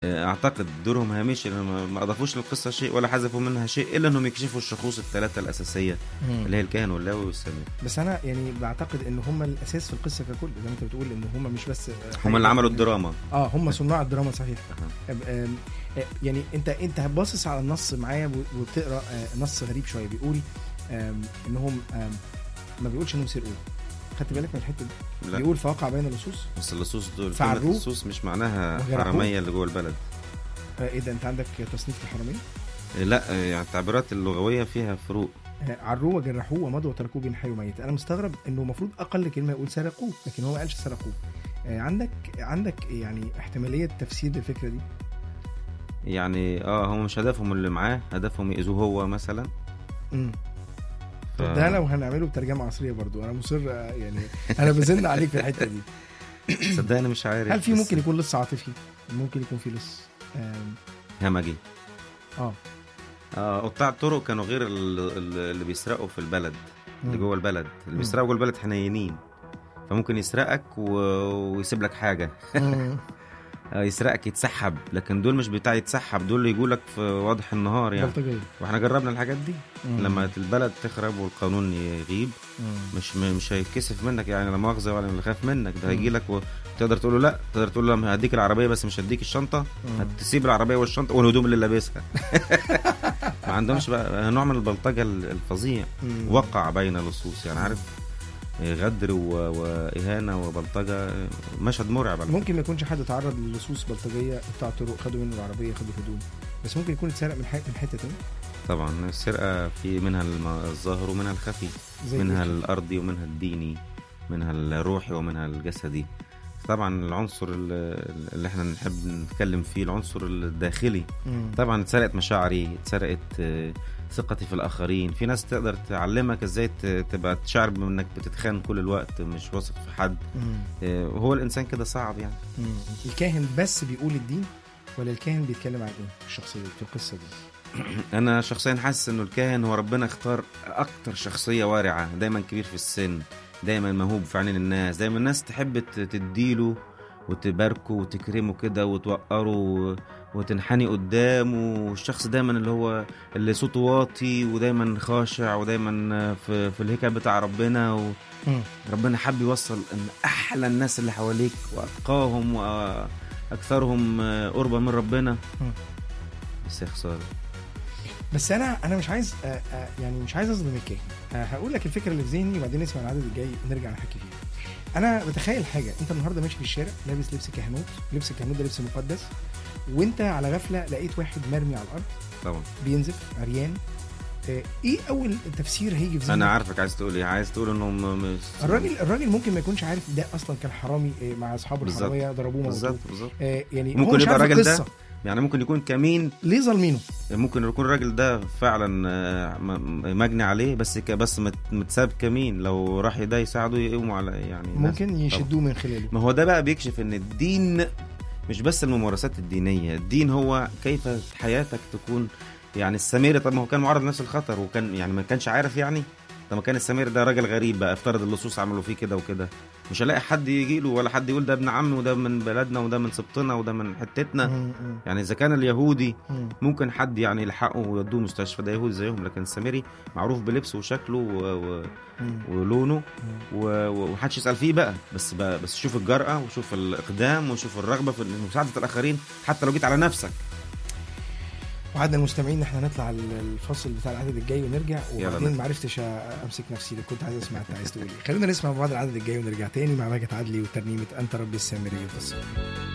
اعتقد دورهم هامشي، لأنهم ما اضافوش للقصه شيء ولا حذفوا منها شيء الا انهم يكشفوا الشخوص الثلاثه الاساسيه اللي هي الكاهن واللاوي والسامري. بس انا يعني بعتقد ان هم الاساس في القصه ككل، زي ما انت بتقول ان هم مش بس هم اللي عملوا الدراما. هم صناع الدراما صحيح. يعني انت باصص على النص معايا وبتقرا نص غريب شويه بيقول انهم ما بيقولش انهم سرقوا. خدت بالك من الحته دي؟ لا. بيقول فوقع بين اللصوص، بس اللصوص دول اللصوص مش معناها حراميه اللي جوه البلد. ايه ده، انت عندك تصنيف الحراميه؟ لا يعني التعبيرات اللغويه فيها فروق. عروه وجرحوه ومضوا وتركوه بين حي وميت. انا مستغرب انه المفروض اقل كلمه يقول سرقوه، لكن هو ما قالش سرقوه. عندك يعني احتماليه تفسير للفكره دي؟ يعني هم مش هدفهم اللي معاه، هدفهم يأذوه هو مثلا. ده لو هنعمله بترجمه عصريه برضو انا مصر، يعني انا بزن عليك في الحته دي. صدقني مش عارف. هل في ممكن يكون لص عاطفي، ممكن يكون في لص همجي؟ قطاع الطرق كانوا غير اللي بيسرقوا في البلد، اللي جوه البلد. اللي بيسرقوا جوه البلد حنينين، فممكن يسرقك ويسيب لك حاجه. يسرقك يتسحب، لكن دول مش بتاع يتسحب، دول اللي يقولك في واضح النهار يعني بلطجية. واحنا جربنا الحاجات دي. لما البلد تخرب والقانون يغيب مش هيتكسف منك يعني لا مؤاخذه ولا اللي خاف منك، ده هيجي لك وتقدر تقول له لا، تقدر تقول له هديك العربيه بس مش هديك الشنطه، هتسيب العربيه والشنطه والهدوم اللي لابسها. ما عندهمش بقى نوع من البلطجه الفظيع. وقع بين اللصوص يعني عارف، غدر واهانه وبلطجه، مشهد مرعب. ممكن ما يكونش حد تعرض للصوص بلطجيه بتاع طرق خدوا منه العربيه خدوا هدوم، بس ممكن يكون اتسرق من حته ثانيه. طبعا السرقه في منها الظاهر ومنها الخفي، منها الارضي ومنها الديني، منها الروحي ومنها الجسدي. طبعا العنصر اللي احنا نحب نتكلم فيه العنصر الداخلي. طبعا اتسرقت مشاعري، اتسرقت ثقتي في الآخرين. في ناس تقدر تعلمك ازاي تبقى تشعر بانك بتتخان كل الوقت، مش واثق في حد. هو الإنسان كده صعب يعني. الكاهن بس بيقول الدين ولا الكاهن بيتكلم عن ايه الشخصية في القصة دي؟ أنا شخصيا حاسس إنه الكاهن هو ربنا اختار أكتر شخصية وارعة، دايما كبير في السن، دايما موهوب في عين الناس، دايما الناس تحب تديله وتباركه وتكرمه كده وتوقره وتنحني قدامه. والشخص دايما اللي هو اللي صوته واطي ودايما خاشع ودايما في الهيكل بتاع ربنا. ربنا حب يوصل ان احلى الناس اللي حواليك واتقاهم واكثرهم قربا من ربنا. بس يا خساره. بس انا مش عايز يعني مش عايز اظلم الكاهن. هقول لك الفكره اللي في ذهني وبعدين نسمع العدد الجاي ونرجع نحكي فيه. انا بتخيل حاجه، انت النهارده ماشي في الشارع لابس لبس كهنوت، لبس الكهنوت ده لبس مقدس، وانت على غفله لقيت واحد مرمي على الارض طبعا بينزف عريان. ايه اول تفسير هيجي في ذهنك؟ انا عارفك عايز تقول ايه. عايز تقول انه الراجل ممكن ما يكونش عارف ده اصلا كان حرامي مع اصحابه الحراميه ضربوه بالظبط. يعني ممكن يبقى الراجل ده يعني ممكن يكون كمين. ليه ظالمينه؟ ممكن يكون الراجل ده فعلا مجني عليه بس متساب كمين، لو راح ده يساعده يقوموا على يعني ممكن يشدوه من خلاله. ما هو ده بقى بيكشف ان الدين مش بس الممارسات الدينية، الدين هو كيف حياتك تكون. يعني السامري طب ما هو كان معرض لنفس الخطر وكان يعني ما كانش عارف يعني. طب ما كان السامري ده راجل غريب بقى، افترض اللصوص عملوا فيه كده وكده، مش هلاقي حد يجي له ولا حد يقول ده ابن عمي وده من بلدنا وده من سبطنا وده من حتتنا. يعني اذا كان اليهودي ممكن حد يعني يلحقه ويودوه مستشفى، ده يهودي زيهم، لكن السامري معروف بلبسه وشكله ولونه ومحدش يسأل فيه بقى. بس شوف الجرأة وشوف الإقدام وشوف الرغبة في مساعدة الآخرين حتى لو جيت على نفسك. وعدنا المستمعين احنا نطلع الفصل بتاع العدد الجاي ونرجع، وبعدين معرفتش امسك نفسي كنت عايز اسمع انت عايز تقول ايه. خلينا نسمع بعض العدد الجاي ونرجع تاني مع ماجد عدلي وترنيمه انت ربي السامري.